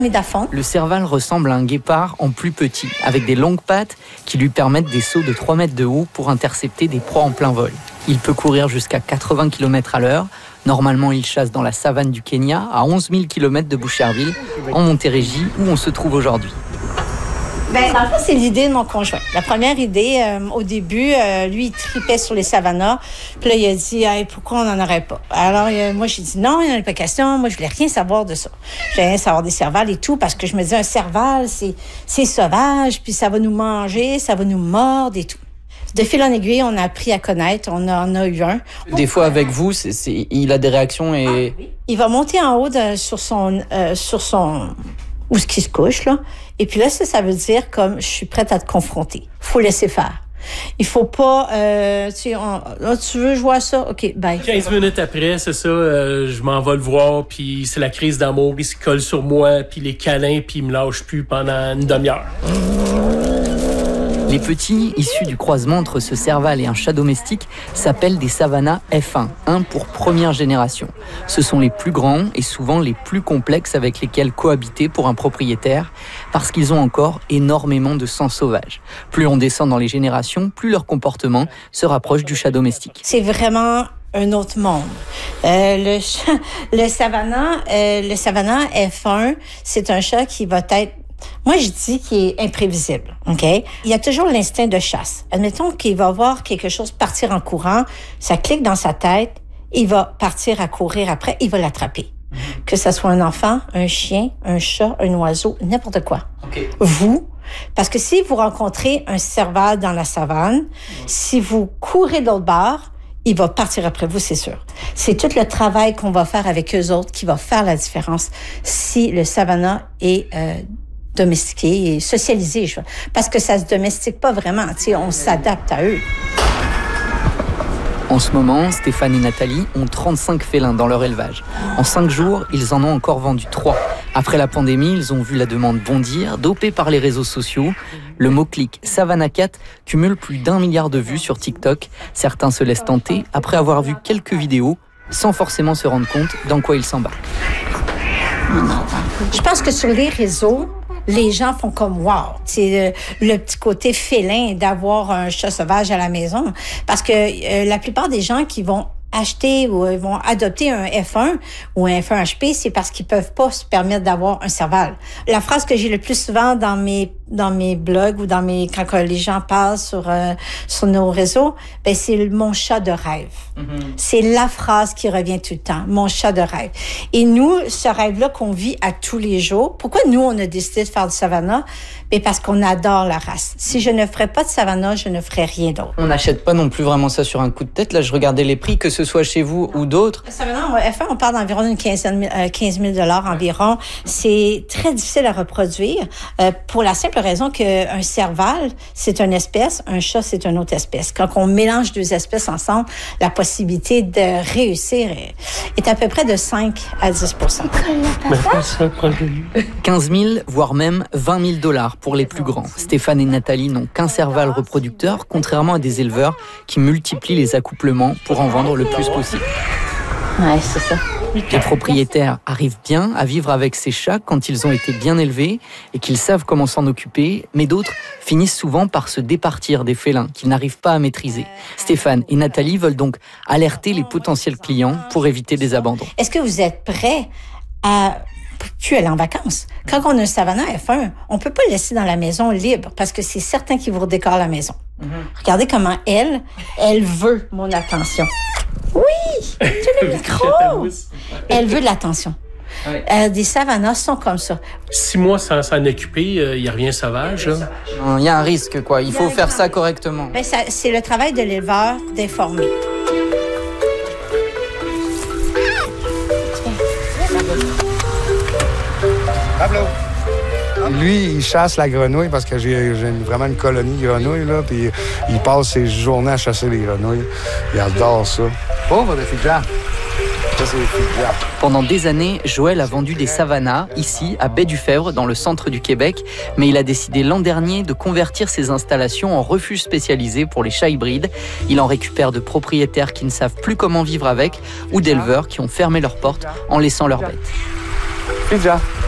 Médaphone. Le serval ressemble à un guépard en plus petit, avec des longues pattes qui lui permettent des sauts de 3 mètres de haut pour intercepter des proies en plein vol. Il peut courir jusqu'à 80 km à l'heure. Normalement, il chasse dans la savane du Kenya, à 11 000 km de Boucherville, en Montérégie, où on se trouve aujourd'hui. Dans le fond, c'est l'idée de mon conjoint. La première idée, au début, lui, il tripait sur les savannas. Puis là, il a dit, hey, pourquoi on n'en aurait pas? Alors, moi, j'ai dit, non, il n'y en a pas question. Moi, je voulais rien savoir de ça. Je voulais rien savoir des servals et tout, parce que je me disais, un serval, c'est sauvage, puis ça va nous manger, ça va nous mordre et tout. De fil en aiguille, on a appris à connaître. On en a eu un. Des fois, avec vous, il a des réactions et... Il va monter en haut sur son où ce qui se couche, là. Et puis là, ça veut dire comme, je suis prête à te confronter. Faut laisser faire. Il faut pas, tu veux, je vois ça? OK, bye. 15 minutes après, c'est ça, je m'en vais le voir, puis c'est la crise d'amour. Il se colle sur moi, puis les câlins, puis il me lâche plus pendant une demi-heure. Les petits, issus du croisement entre ce serval et un chat domestique, s'appellent des savannas F1, 1 pour première génération. Ce sont les plus grands et souvent les plus complexes avec lesquels cohabiter pour un propriétaire, parce qu'ils ont encore énormément de sang sauvage. Plus on descend dans les générations, plus leur comportement se rapproche du chat domestique. C'est vraiment un autre monde. Le savannah F1, c'est un chat qui va être, moi, je dis qu'il est imprévisible, OK? Il y a toujours l'instinct de chasse. Admettons qu'il va voir quelque chose partir en courant, ça clique dans sa tête, il va partir à courir après, il va l'attraper. Que ce soit un enfant, un chien, un chat, un oiseau, n'importe quoi. Okay. Vous, parce que si vous rencontrez un serval dans la savane, si vous courez d'autre part, il va partir après vous, c'est sûr. C'est tout le travail qu'on va faire avec eux autres qui va faire la différence si le savannah est domestiqué et socialisé. Parce que ça se domestique pas vraiment. On s'adapte à eux. En ce moment, Stéphane et Nathalie ont 35 félins dans leur élevage. En 5 jours, ils en ont encore vendu 3. Après la pandémie, ils ont vu la demande bondir, dopée par les réseaux sociaux. Le mot-clic Savannah Cat cumule plus d'1 milliard de vues sur TikTok. Certains se laissent tenter après avoir vu quelques vidéos, sans forcément se rendre compte dans quoi ils s'embarquent. Je pense que sur les réseaux, les gens font comme « wow ». C'est le petit côté félin d'avoir un chat sauvage à la maison. Parce que la plupart des gens qui vont acheter ou vont adopter un F1 ou un F1 HP, c'est parce qu'ils peuvent pas se permettre d'avoir un serval. La phrase que j'ai le plus souvent dans mes blogs ou quand les gens parlent sur nos réseaux, ben c'est mon chat de rêve. C'est la phrase qui revient tout le temps, mon chat de rêve. Et nous, ce rêve-là qu'on vit à tous les jours, pourquoi nous, on a décidé de faire du savannah? Ben parce qu'on adore la race. Si je ne ferais pas de savannah, je ne ferais rien d'autre. On n'achète pas non plus vraiment ça sur un coup de tête. Là, je regardais les prix, que ce soit chez vous ou d'autres. Le savannah F1, on parle d'environ d'une 15 000 $ environ. C'est très difficile à reproduire pour la simple raison qu'un serval, c'est une espèce, un chat, c'est une autre espèce. Quand on mélange 2 espèces ensemble, la possibilité de réussir est à peu près de 5 à 10 %. 15 000, voire même 20 000 $ pour les plus grands. Stéphane et Nathalie n'ont qu'un serval reproducteur, contrairement à des éleveurs qui multiplient les accouplements pour en vendre le plus possible. Ouais, c'est ça. Les propriétaires arrivent bien à vivre avec ces chats quand ils ont été bien élevés et qu'ils savent comment s'en occuper, mais d'autres finissent souvent par se départir des félins qu'ils n'arrivent pas à maîtriser. Stéphane et Nathalie veulent donc alerter les potentiels clients pour éviter des abandons. Est-ce que vous êtes prêts à plus aller en vacances? Quand on a un savannah F1, on peut pas le laisser dans la maison libre parce que c'est certain qu'il vous redécore la maison. Regardez comment elle veut mon attention. Oui! Tu as le micro! Elle veut de l'attention. Oui. Des savannas sont comme ça. 6 mois sans s'en occuper, il n'y a rien sauvage. Il y a un risque, quoi. Il faut faire ça correctement. Ben, c'est le travail de l'éleveur d'informer. Pablo. Lui, il chasse la grenouille parce que j'ai vraiment une colonie de grenouilles, là, puis il passe ses journées à chasser les grenouilles. Il adore ça. Pauvre de Fidja. Ça, c'est Fidja. Pendant des années, Joël a vendu des savannas, ici, à Baie-du-Fèvre, dans le centre du Québec, mais il a décidé l'an dernier de convertir ses installations en refuge spécialisé pour les chats hybrides. Il en récupère de propriétaires qui ne savent plus comment vivre avec, ou d'éleveurs qui ont fermé leurs portes en laissant leurs bêtes. Fidja.